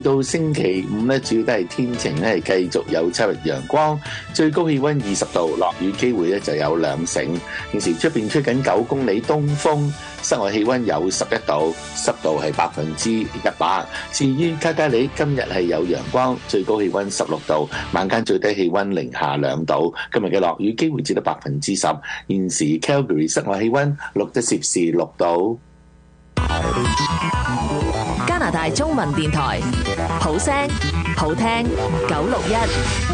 到星期五咧，主要都係天晴咧，係繼續有7日陽光，最高氣温20度，落雨機會咧就有2成。現時出邊吹緊9公里東風，室外氣温有11度，濕度係100%。至於卡加里今日係有陽光，最高氣温16度，晚間最低氣温零下2度。今日嘅落雨機會只得10%。現時 Calgary 室外氣温錄得攝氏6度。 加拿大中文電台，好聲好聽961。